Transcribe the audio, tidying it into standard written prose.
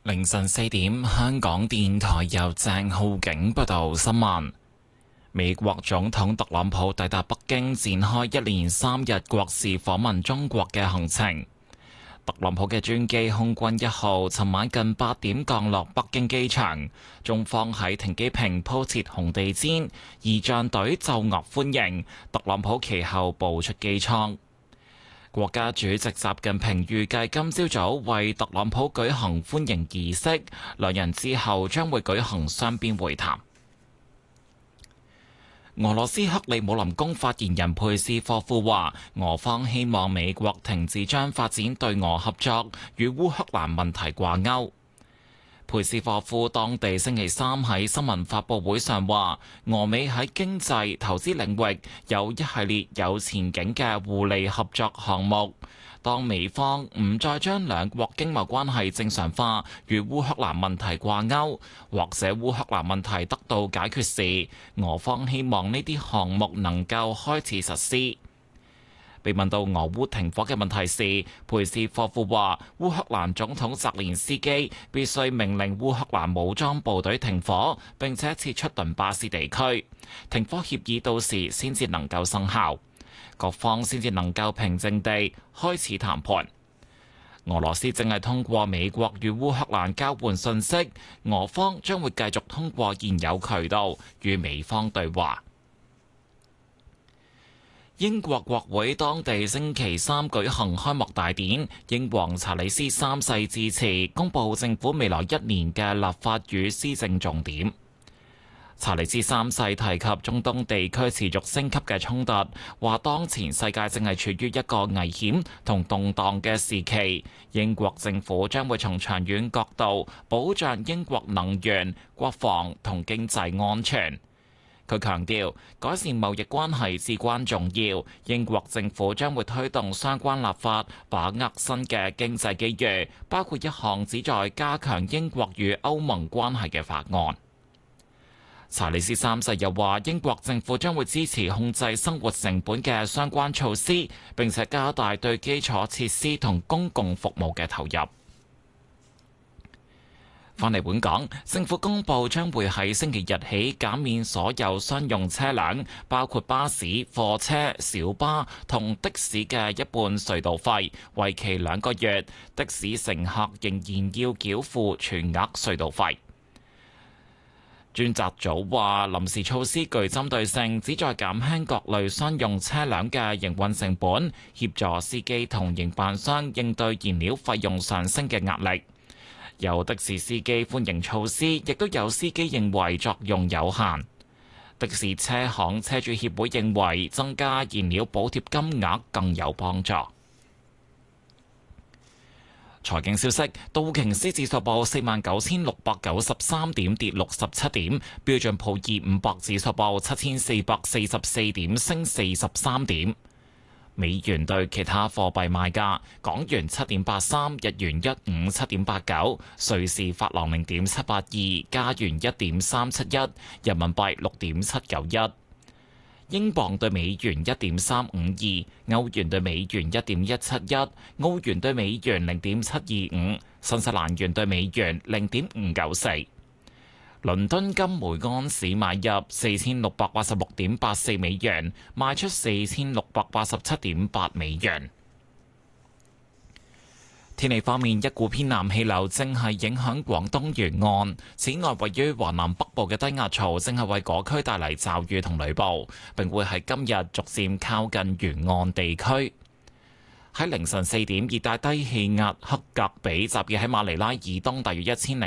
凌晨4點，香港電台由鄭浩景報道新聞。美國總統特朗普抵達北京，展開一連3日國事訪問中國嘅行程。特朗普嘅專機空軍1號尋晚近8點降落北京機場，中方喺停機坪鋪設紅地毯，儀仗隊奏樂歡迎。特朗普其後步出機艙。國家主席習近平預計今朝早為特朗普舉行歡迎儀式，兩人之後將會舉行雙邊會談。俄羅斯克里姆林宮發言人佩斯科夫話，俄方希望美國停止將發展對俄合作與烏克蘭問題掛鈎。佩斯科夫當地星期三喺新聞發佈會上話，俄美喺經濟、投資領域有一系列有前景嘅互利合作項目。當美方唔再將兩國經貿關係正常化與烏克蘭問題掛鈎，或者烏克蘭問題得到解決時，俄方希望呢啲項目能夠開始實施。被問到俄烏停火嘅問題時，佩斯科夫話：烏克蘭總統澤連斯基必須命令烏克蘭武裝部隊停火，並且撤出頓巴斯地區。停火協議到時先至能夠生效，各方先至能夠平靜地開始談判。俄羅斯正係通過美國與烏克蘭交換信息，俄方將會繼續通過現有渠道與美方對話。英國國會當地星期三舉行開幕大典，英皇查理斯三世致辭，公布政府未來1年嘅立法與施政重點。查理斯三世提及中東地區持續升級嘅衝突，話當前世界正係處於一個危險同動盪嘅時期，英國政府將會從長遠角度保障英國能源、國防同經濟安全。佢強調，改善貿易關係至關重要。英國政府將會推動相關立法，把握新嘅經濟機遇，包括一項旨在加強英國與歐盟關係嘅法案。查理斯三世又話，英國政府將會支持控制生活成本嘅相關措施，並且加大對基礎設施同公共服務嘅投入。返嚟本港，政府公布將會喺星期日起減免所有商用車輛，包括巴士、貨車、小巴同的士嘅一半隧道費，為期2個月。的士乘客仍然要繳付全額隧道費。專責組話，臨時措施具針對性，旨在減輕各類商用車輛嘅營運成本，協助司機同營辦商應對燃料費用上升嘅壓力。有的士司機歡迎措施，亦都有司機認為作用有限。的士車行車主協會認為增加燃料補貼金額更有幫助。財經消息，道瓊斯指數報49,693點，跌67點；標準普爾500指數報7,444點，升43點。美元對其他貨幣賣價：港元7.83，日元157.89，瑞士法郎0.782，加元1.371，人民幣6.791，英鎊對美元1.352，歐元對美元1.171，澳元對美元0.725，新西蘭元對美元0.594。倫敦金每盎司買入4686.84美元，賣出4687.8美元。天氣方面，一股偏南氣流正係影響廣東沿岸，此外位於華南北部嘅低壓槽正係為嗰區帶嚟驟雨同雷暴，並會喺今日逐漸靠近沿岸地區。喺凌晨4點，熱帶低氣壓克格比集結喺馬尼拉以東大約1000